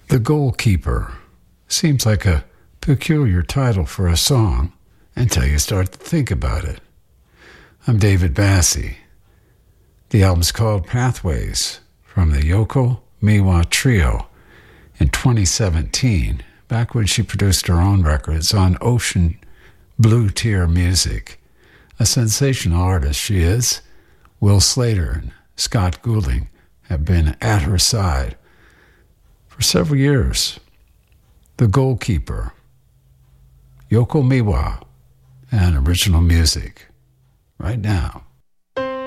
The Goalkeeper seems like a peculiar title for a song until you start to think about it. I'm David Bassi. The album's called Pathways from the Yoko Miwa Trio in 2017, back when she produced her own records on Ocean Blue Tier Music. A sensational artist she is. Will Slater and Scott Goulding have been at her side for several years. The Goalkeeper, Yoko Miwa, and original music right now.